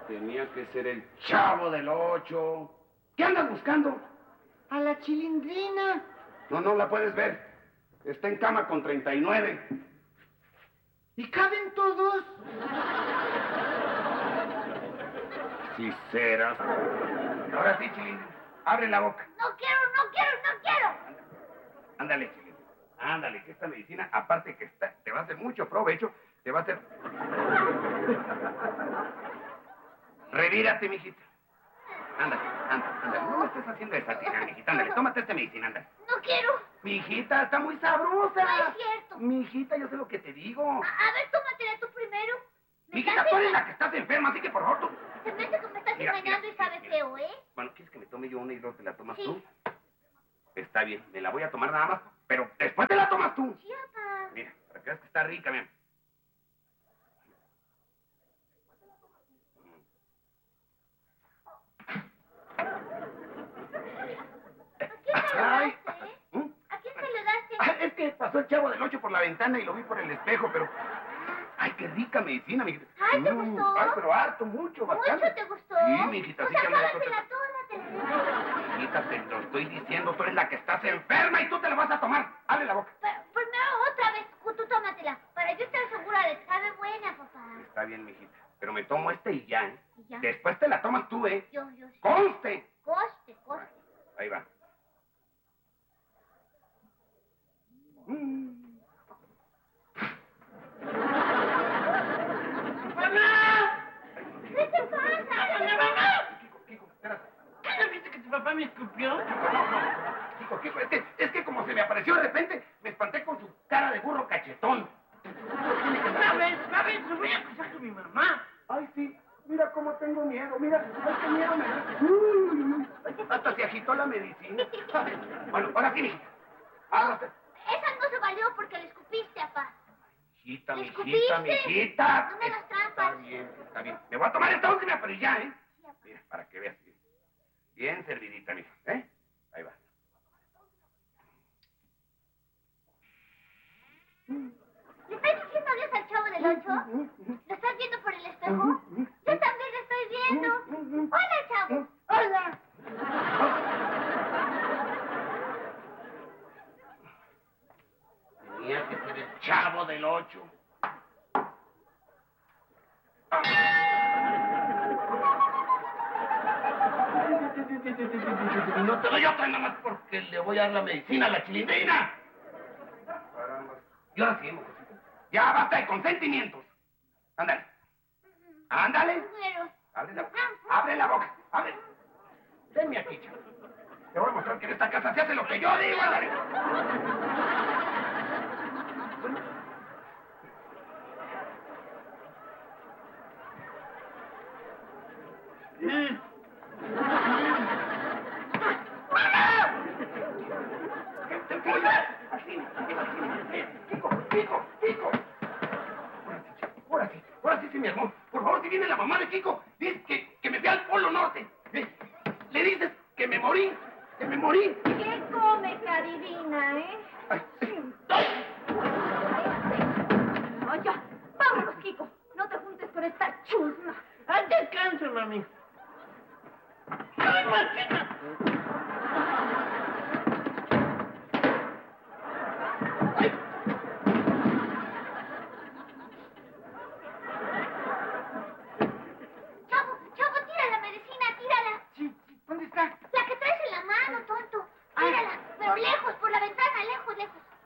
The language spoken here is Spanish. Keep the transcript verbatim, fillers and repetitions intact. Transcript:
Tenía que ser el Chavo del Ocho. ¿Qué andas buscando? A la Chilindrina. No, no la puedes ver. Está en cama con treinta y nueve. ¿Y caben todos? Si serás. Ahora sí, Chilindrina. Abre la boca. No quiero, no quiero, no quiero. Ándale, Chilindrina. Ándale, que esta medicina, aparte que está, te va a hacer mucho provecho, te va a hacer... Revírate, mijita. Ándale, ándale, ándale. No me estés haciendo desatina, mijita. Ándale, tómate esta medicina, ándale. No quiero. Mijita, está muy sabrosa. No es cierto. Mijita, yo sé lo que te digo. A, a ver, tómatela tú primero. Me Mijita, estás tú eres enga- la que estás enferma, así que por favor tú... Se me hace que me estás Mira, engañando mira, y sabe mira. feo, ¿eh? Bueno, ¿quieres que me tome yo una y luego te la tomas Sí. tú? Está bien, me la voy a tomar nada más, pero después te la tomas tú. Sí, papá. Mira, para que veas que está rica, mira. ¿A quién se lo Ay. daste, eh? ¿Mm? ¿A quién se lo daste? Ah, es que pasó el Chavo del Ocho por la ventana y lo vi por el espejo, pero... Ay, qué rica medicina, mi... Ay, ¿te Mm, gustó? Ay, pero harto, mucho, bastante. ¿Mucho te gustó? Sí, mijita, Pues sí que me la acábatela, tómatela. Mijita, te lo estoy diciendo, tú eres la que estás enferma y tú te la vas a tomar. Abre la boca. Pero primero otra vez, tú tómatela. Para yo estar segura de que sabe buena, papá. Está bien, mijita, pero me tomo este y ya, ¿eh? ¿Y ya? Después te la tomas tú, ¿eh? Yo, yo sí. ¡Conste! Coste, coste. Ahí va. Mm. ¡Mamá! ¿Qué te pasa? ¡Mamá! Kiko, Kiko, espérate. ¿Qué no viste que tu papá me escupió? No, no, Kiko, Kiko, es que, es que como se me apareció de repente, me espanté con su cara de burro cachetón. Tiene que andar- ¿Sabes? ¿Sabes? Me voy a acusar con mi mamá. Ay, sí, mira cómo tengo miedo, mira, ay, qué miedo me da. Uy, ay, hasta se agitó la medicina. Bueno, ahora sí, mijita. Ahora sí. Esa no se valió porque le escupiste, papá. Mijita, ¿Le mijita, escupiste? mijita. No me hagas Está trampas. bien, está bien. Me voy a tomar esta última, pero ya, ¿eh? Mira, para que veas. Bien servidita, mija, ¿eh? Ahí va. ¿Le estás diciendo adiós al Chavo del Ocho? ¿Lo estás viendo por el espejo? Yo también lo estoy viendo. Hola, Chavo. ¡Hola! Tenía que ser el Chavo del Ocho. No te doy otra nada más porque le voy a dar la medicina a la Chilindrina. Y ahora sí, mujercita. Ya basta de consentimientos. Ándale. Ándale. Pero, Abre la boca. Abre la boca. Abre. Venme aquí, chavo. Te voy a mostrar que en esta casa se hace lo que yo digo. Ándale. Mm. Así, Kiko, Kiko, Kiko. Ahora sí, ahora sí, ahora sí se me armó. Por favor, si viene la mamá de Kiko, dice que, que me fui al Polo Norte. Eh, Le dices que me morí, que me morí. ¿qué come, Caridina, eh? Ay, ay. No, ya. Vámonos, Kiko. No te juntes con esta chusma. ¡Haz descanso, mami! ¡Ay, machita! Chavo, Chavo, tira la medicina, tírala. Sí, sí, ¿dónde está? La que traes en la mano, tonto. Tírala, pero lejos, por la ventana, lejos, lejos.